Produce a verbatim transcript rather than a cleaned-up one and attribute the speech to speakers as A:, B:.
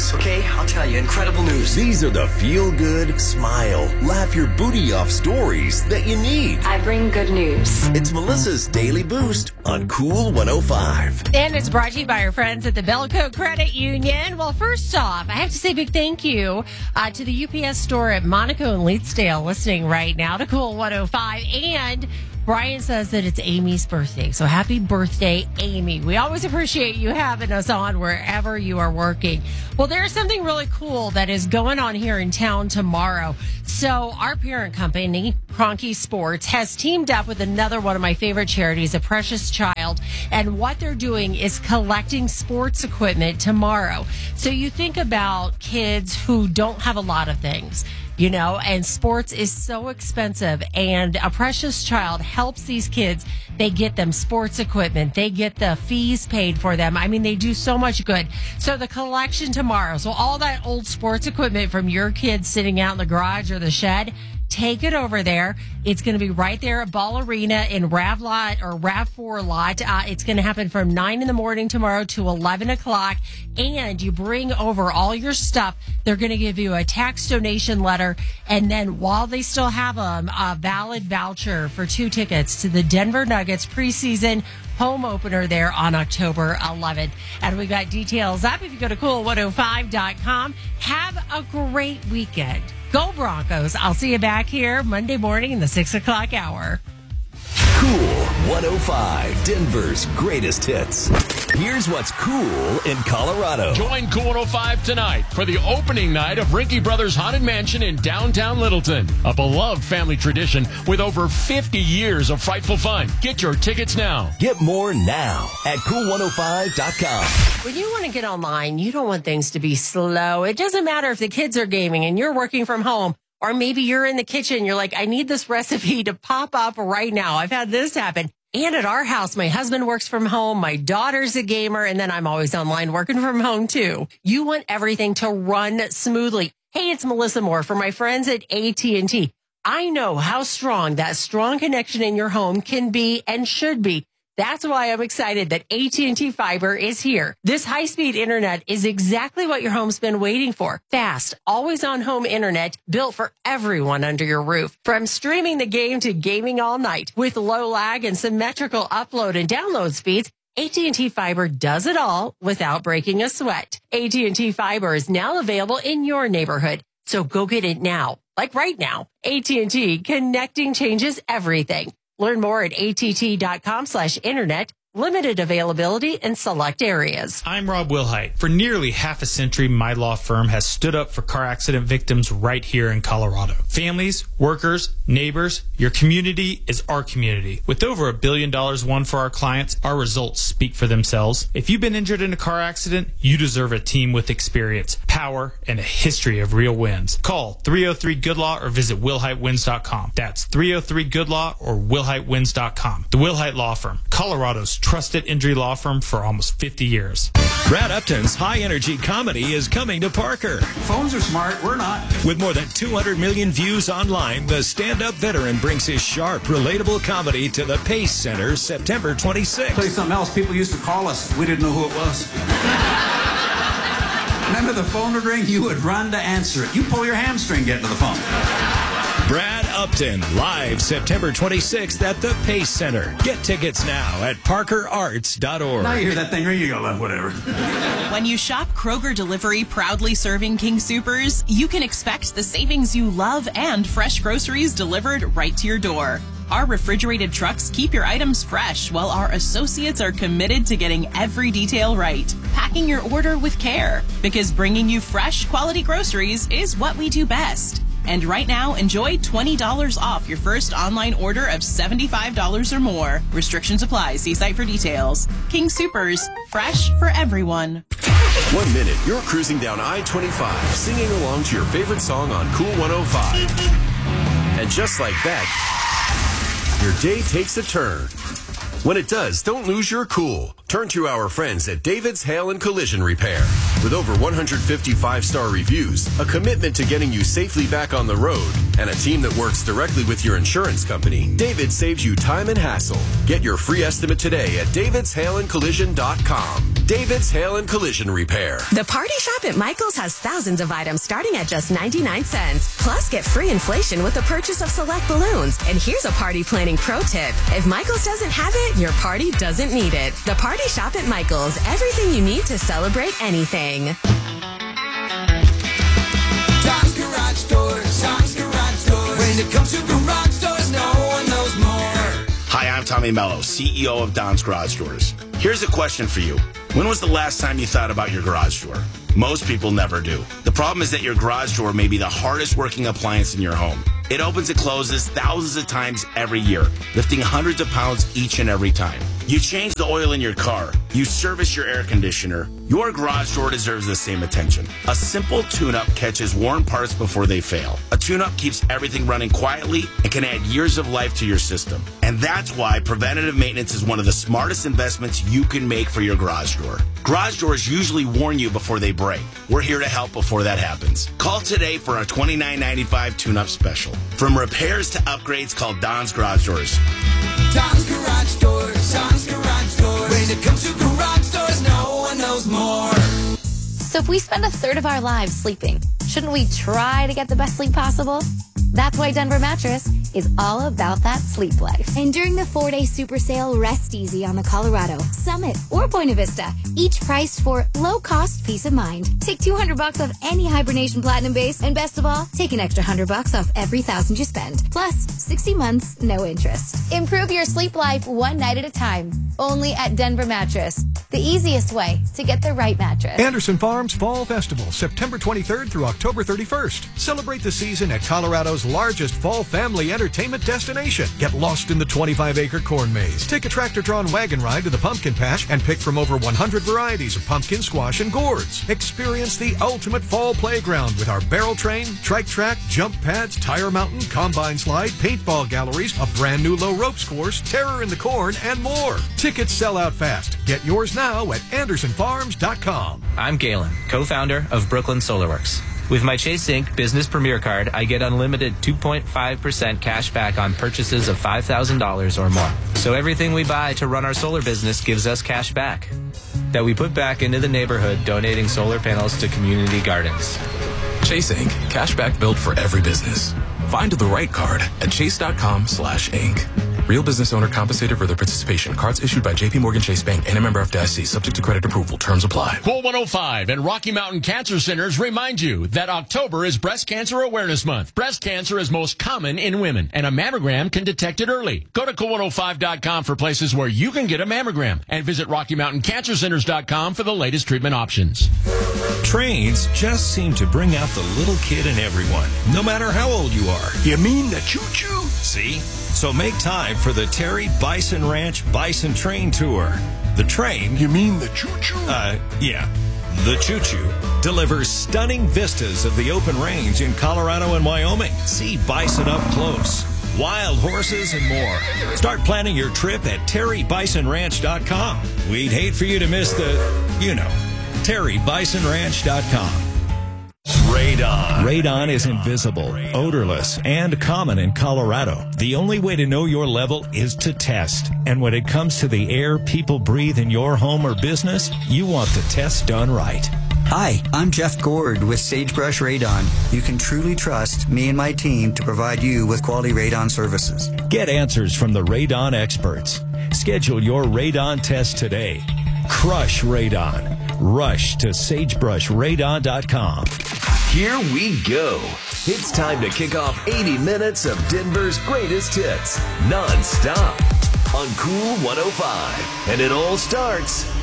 A: news, okay? I'll tell you, incredible news.
B: These are the feel-good, smile, laugh your booty off stories that you need.
C: I bring good news.
B: It's Melissa's Daily Boost on Cool one oh five.
D: And it's brought to you by our friends at the Belco Credit Union. Well, first off, I have to say a big thank you uh, to the U P S store at Monaco and Leetsdale listening right now to Cool one oh five. And Brian says that it's Amy's birthday. So happy birthday, Amy. We always appreciate you having us on wherever you are working. Well, there's something really cool that is going on here in town tomorrow. So our parent company, Kroenke Sports, has teamed up with another one of my favorite charities, A Precious Child. And what they're doing is collecting sports equipment tomorrow. So you think about kids who don't have a lot of things. You know, and sports is so expensive, and A Precious Child helps these kids. They get them sports equipment. They get the fees paid for them. I mean, they do so much good. So the collection tomorrow, so all that old sports equipment from your kids sitting out in the garage or the shed, take it over there. It's going to be right there at Ball Arena in Rav Lot or Rav four Lot. Uh, it's going to happen from nine in the morning tomorrow to eleven o'clock. And you bring over all your stuff. They're going to give you a tax donation letter. And then while they still have them, a valid voucher for two tickets to the Denver Nuggets preseason home opener there on October eleventh. And we got details up if you go to cool one oh five dot com. Have a great weekend. Go Broncos. I'll see you back here Monday morning in the six o'clock hour.
B: Cool one oh five, Denver's greatest hits. Here's what's cool in Colorado.
E: Join Cool one oh five tonight for the opening night of Rinke Brothers Haunted Mansion in downtown Littleton. A beloved family tradition with over fifty years of frightful fun. Get your tickets now.
B: Get more now at cool one oh five dot com.
D: When you want to get online, you don't want things to be slow. It doesn't matter if the kids are gaming and you're working from home. Or maybe you're in the kitchen. You're like, I need this recipe to pop up right now. I've had this happen. And at our house, my husband works from home. My daughter's a gamer. And then I'm always online working from home, too. You want everything to run smoothly. Hey, it's Melissa Moore for my friends at A T and T. I know how strong that strong connection in your home can be and should be. That's why I'm excited that A T and T Fiber is here. This high-speed internet is exactly what your home's been waiting for. Fast, always-on home internet built for everyone under your roof. From streaming the game to gaming all night. With low lag and symmetrical upload and download speeds, A T and T Fiber does it all without breaking a sweat. A T and T Fiber is now available in your neighborhood. So go get it now, like right now. A T and T, connecting changes everything. Learn more at att.com slash internet. Limited availability in select areas.
F: I'm Rob Wilhite. For nearly half a century, my law firm has stood up for car accident victims right here in Colorado. Families, workers, neighbors, your community is our community. With over a billion dollars won for our clients, our results speak for themselves. If you've been injured in a car accident, you deserve a team with experience, power, and a history of real wins. Call three oh three good law or visit wilhite wins dot com. That's three oh three good law or wilhite wins dot com. The Wilhite Law Firm, Colorado's trusted injury law firm for almost fifty years.
G: Brad Upton's high-energy comedy is coming to Parker.
H: Phones are smart, we're not.
G: With more than two hundred million views online, the stand-up veteran brings his sharp, relatable comedy to the Pace Center September twenty-sixth.
H: I'll tell you something else. People used to call us. We didn't know who it was. Remember the phone would ring? You would run to answer it. You pull your hamstring getting to the phone.
G: Brad Upton, live September twenty-sixth at the Pace Center. Get tickets now at parker arts dot org.
H: Now you hear that thing ring, you go, whatever.
I: When you shop Kroger Delivery, proudly serving King Supers, you can expect the savings you love and fresh groceries delivered right to your door. Our refrigerated trucks keep your items fresh, while our associates are committed to getting every detail right. Packing your order with care, because bringing you fresh, quality groceries is what we do best. And right now, enjoy twenty dollars off your first online order of seventy-five dollars or more. Restrictions apply. See site for details. King Supers, fresh for everyone.
J: One minute, you're cruising down I twenty-five, singing along to your favorite song on Cool one oh five. And just like that, your day takes a turn. When it does, don't lose your cool. Turn to our friends at David's Hail and Collision Repair. With over one hundred fifty five-star reviews, a commitment to getting you safely back on the road, and a team that works directly with your insurance company, David saves you time and hassle. Get your free estimate today at davids hail and collision dot com. David's Hail and Collision Repair.
C: The Party Shop at Michael's has thousands of items starting at just ninety-nine cents. Plus, get free inflation with the purchase of select balloons. And here's a party planning pro tip. If Michael's doesn't have it, your party doesn't need it. The Party Shop at Michael's. Everything you need to celebrate anything.
K: Don's Garage Doors. Don's Garage Doors. When it comes to garage doors, no one knows more.
L: Hi, I'm Tommy Mello, C E O of Don's Garage Doors. Here's a question for you. When was the last time you thought about your garage door? Most people never do. The problem is that your garage door may be the hardest working appliance in your home. It opens and closes thousands of times every year, lifting hundreds of pounds each and every time. You change the oil in your car. You service your air conditioner. Your garage door deserves the same attention. A simple tune-up catches worn parts before they fail. A tune-up keeps everything running quietly and can add years of life to your system. And that's why preventative maintenance is one of the smartest investments you can make for your garage door. Garage doors usually warn you before they break. We're here to help before that happens. Call today for a twenty-nine ninety-five tune-up special. From repairs to upgrades, call Don's Garage Doors.
K: Don's Garage Doors. Don's Garage Doors. When it comes to garage doors, no one knows more.
M: So if we spend a third of our lives sleeping, shouldn't we try to get the best sleep possible? That's why Denver Mattress is all about that sleep life.
N: And during the four-day super sale, rest easy on the Colorado, Summit, or Buena Vista. Each priced for low-cost peace of mind. Take two hundred bucks off any Hibernation Platinum base, and best of all, take an extra one hundred bucks off every thousand you spend. Plus, sixty months, no interest.
M: Improve your sleep life one night at a time. Only at Denver Mattress. The easiest way to get the right mattress.
O: Anderson Farms Fall Festival, September twenty-third through October thirty-first. Celebrate the season at Colorado's largest fall family entertainment destination. Get lost in the twenty-five acre corn maze. Take a tractor-drawn wagon ride to the pumpkin patch and pick from over one hundred varieties of pumpkin, squash, and gourds. Experience the ultimate fall playground with our barrel train, trike track, jump pads, tire mountain, combine slide, paintball galleries, a brand new low ropes course, terror in the corn, and more. Tickets sell out fast. Get yours now at anderson farms dot com.
P: I'm Galen, co-founder of Brooklyn SolarWorks. With my Chase Inc Business Premier Card, I get unlimited two point five percent cash back on purchases of five thousand dollars or more. So everything we buy to run our solar business gives us cash back that we put back into the neighborhood, donating solar panels to community gardens.
Q: Chase Inc Cash back built for every business. Find the right card at chase.com slash Inc. Real business owner compensated for their participation. Cards issued by J P Morgan Chase Bank and a member of F D I C. Subject to credit approval. Terms apply.
E: Cool one oh five and Rocky Mountain Cancer Centers remind you that October is Breast Cancer Awareness Month. Breast cancer is most common in women, and a mammogram can detect it early. Go to cool one oh five dot com for places where you can get a mammogram, and visit rocky mountain cancer centers dot com for the latest treatment options.
G: Trains just seem to bring out the little kid in everyone, no matter how old you are.
J: You mean the choo-choo?
G: See? So make time for the Terry Bison Ranch Bison Train Tour. The train...
J: You mean the choo-choo?
G: Uh, yeah. The choo-choo delivers stunning vistas of the open range in Colorado and Wyoming. See bison up close, wild horses, and more. Start planning your trip at terry bison ranch dot com. We'd hate for you to miss the, you know, terry bison ranch dot com. Radon. Radon is invisible, odorless, and common in Colorado. The only way to know your level is to test. And when it comes to the air people breathe in your home or business, you want the test done right.
R: Hi, I'm Jeff Gord with Sagebrush Radon. You can truly trust me and my team to provide you with quality radon services.
G: Get answers from the radon experts. Schedule your radon test today. Crush radon. Rush to sagebrush radon dot com.
B: Here we go. It's time to kick off eighty minutes of Denver's greatest hits, non-stop, on Cool one oh five. And it all starts